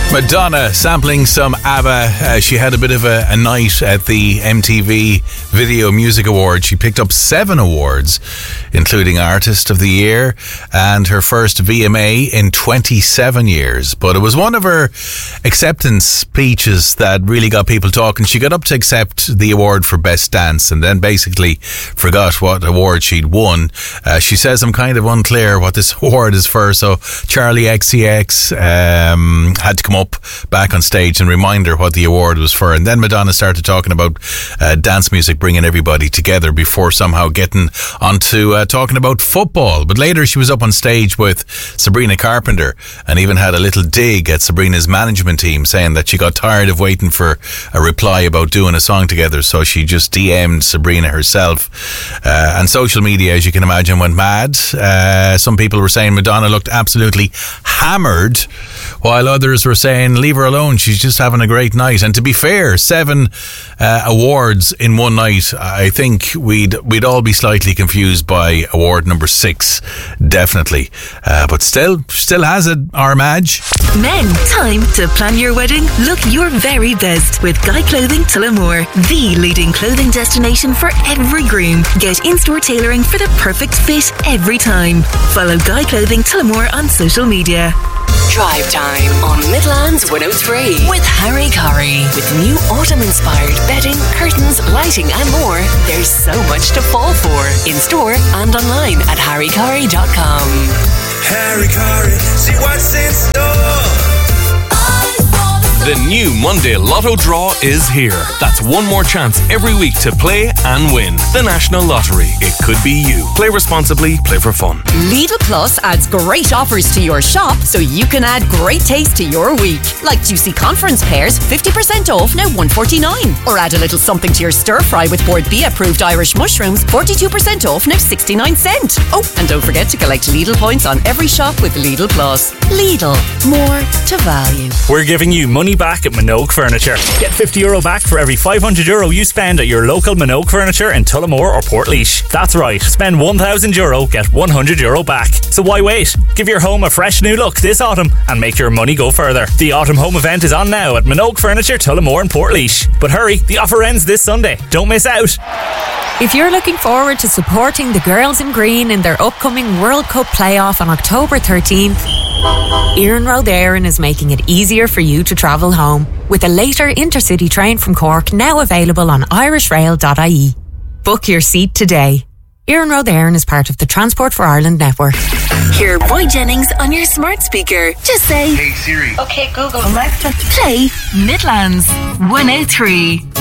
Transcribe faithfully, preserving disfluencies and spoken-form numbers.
Madonna sampling some ABBA. Uh, she had a bit of a, a night at the M T V Video Music Awards. She picked up seven awards, including Artist of the Year and her first V M A in twenty-seven years. But it was one of her acceptance speeches that really got people talking. She got up to accept the award for Best Dance and then basically forgot what award she'd won. Uh, she says, I'm kind of unclear what this award is for. So Charlie X C X um, had to come up back on stage and remind her what the award was for. And then Madonna started talking about uh, dance music bringing everybody together before somehow getting onto uh, talking about football. But later she was up on stage with Sabrina Carpenter and even had a little dig at Sabrina's management team, saying that she got tired of waiting for a reply about doing a song together, so she just D M'd Sabrina herself. Uh, and social media, as you can imagine, went mad. Uh, some people were saying Madonna looked absolutely hammered, while others were saying leave her alone, she's just having a great night. And to be fair, seven uh, awards in one night, I think we'd we'd all be slightly confused by award number six, definitely. Uh, but still, still has it, our Madge. Men, time to plan your wedding. Look your very best with Guy Clothing Tullamore, the leading clothing destination for every groom. Get in-store tailoring for the perfect fit every time. Follow Guy Clothing Tullamore on social media. Drive Time on Midlands one oh three with Harry Curry. With new autumn-inspired bedding, curtains, lighting and more, there's so much to fall for. In store and online at harry curry dot com. Harry Curry, see what's in store. The new Monday Lotto draw is here. That's one more chance every week to play and win. The National Lottery. It could be you. Play responsibly, play for fun. Lidl Plus adds great offers to your shop so you can add great taste to your week. Like juicy conference pears, fifty percent off now one forty-nine. Or add a little something to your stir fry with Board B approved Irish mushrooms, forty-two percent off now sixty-nine cent. Oh, and don't forget to collect Lidl points on every shop with Lidl Plus. Lidl, more to value. We're giving you money back at Minogue Furniture. Get fifty euro back for every five hundred euro you spend at your local Minogue Furniture in Tullamore or Portlaoise. That's right, spend one thousand euro, get one hundred euro back. So why wait? Give your home a fresh new look this autumn and make your money go further. The Autumn Home event is on now at Minogue Furniture, Tullamore and Portlaoise. But hurry, the offer ends this Sunday. Don't miss out. If you're looking forward to supporting the girls in green in their upcoming World Cup playoff on October thirteenth, Iarnród Éireann is making it easier for you to travel home with a later intercity train from Cork now available on irish rail dot I E. Book your seat today. Iarnród Éireann is part of the Transport for Ireland network. Hear Roy Jennings on your smart speaker. Just say, Hey Siri. Okay Google, Alexa, play Midlands one oh three.